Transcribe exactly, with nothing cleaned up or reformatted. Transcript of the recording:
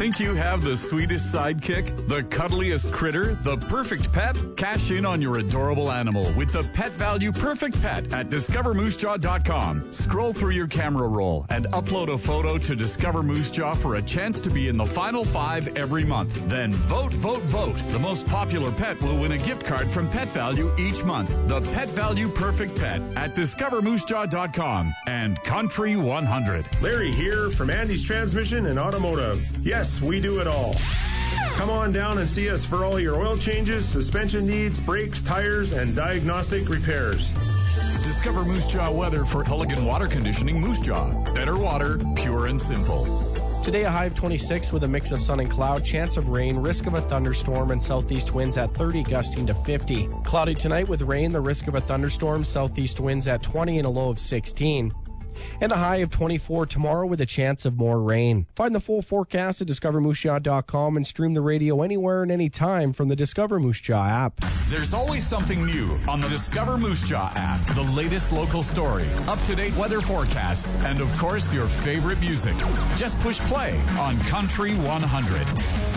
Think you have the sweetest sidekick, the cuddliest critter, the perfect pet? Cash in on your adorable animal with the Pet Value Perfect Pet at discover moose jaw dot com. Scroll through your camera roll and upload a photo to Discover Moose Jaw for a chance to be in the final five every month. Then vote, vote, vote. The most popular pet will win a gift card from Pet Value each month. The Pet Value Perfect Pet at discover moose jaw dot com and Country one hundred. Larry here from Andy's Transmission and Automotive. Yes, we do it all. Come on down and see us for all your oil changes, suspension needs, brakes, tires, and diagnostic repairs. Discover Moose Jaw weather for Culligan Water Conditioning Moose Jaw. Better water, pure and simple. Today a high of twenty-six with a mix of sun and cloud, chance of rain, risk of a thunderstorm, and southeast winds at thirty, gusting to fifty. Cloudy tonight with rain, the risk of a thunderstorm, southeast winds at twenty and a low of sixteen. And a high of twenty-four tomorrow with a chance of more rain. Find the full forecast at discover moose jaw dot com and stream the radio anywhere and anytime from the Discover Moose Jaw app. There's always something new on the Discover Moose Jaw app. The latest local story, up-to-date weather forecasts, and of course your favorite music. Just push play on Country one hundred.